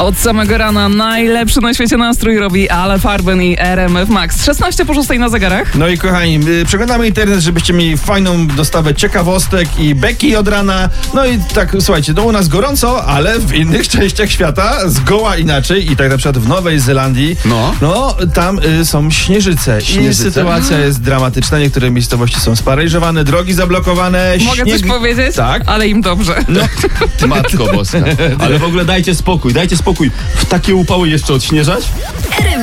Od samego rana najlepszy na świecie nastrój robi Ale Farben i RMF Max. 16:06 na zegarach. No i kochani, przeglądamy internet, żebyście mieli fajną dostawę ciekawostek i beki od rana. No i tak, słuchajcie, u nas gorąco, ale w innych częściach świata zgoła inaczej. I tak na przykład w Nowej Zelandii, tam są śnieżyce. I sytuacja jest dramatyczna. Niektóre miejscowości są sparaliżowane, drogi zablokowane. Mogę coś powiedzieć? Tak. Ale im dobrze. No. Matko boska. Ale w ogóle dajcie spokój. W takie upały jeszcze odśnieżać?